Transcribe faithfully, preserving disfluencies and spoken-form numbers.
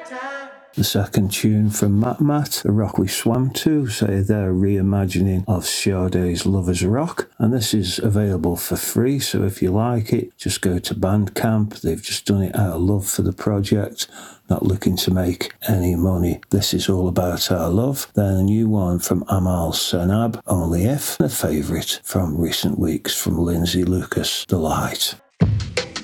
The second tune from Matt Matt, The Rock We Swam To, say their reimagining of Sade's Lovers Rock, and this is available for free, so if you like it, just go to Bandcamp. They've just done it out of love for the project, not looking to make any money. This is all about our love. Then a new one from Amal Senab, Only If, and a favourite from recent weeks from Lindsay Lucas, The Light.